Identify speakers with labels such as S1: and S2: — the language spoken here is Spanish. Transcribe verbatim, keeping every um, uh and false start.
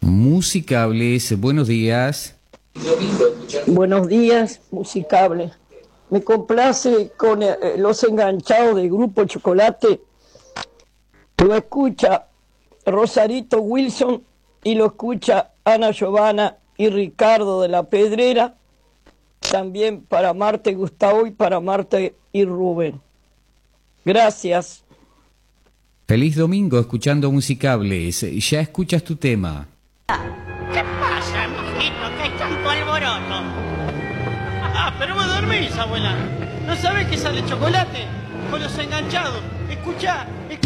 S1: Musicables, buenos días.
S2: Buenos días, Musicable. Me complace con eh, Los Enganchados del Grupo Chocolate. Lo escucha Rosarito Wilson y lo escucha Ana Giovanna y Ricardo de la Pedrera. También para Marta y Gustavo y para Marta y Rubén. Gracias.
S1: Feliz domingo escuchando Musicables. Ya escuchas tu tema.
S3: ¿Qué pasa, mijito? ¿Qué hay tanto alboroto? Ah, pero vos dormís, abuela. ¿No sabés que sale chocolate? Con Los Enganchados. Escuchá, escuchá.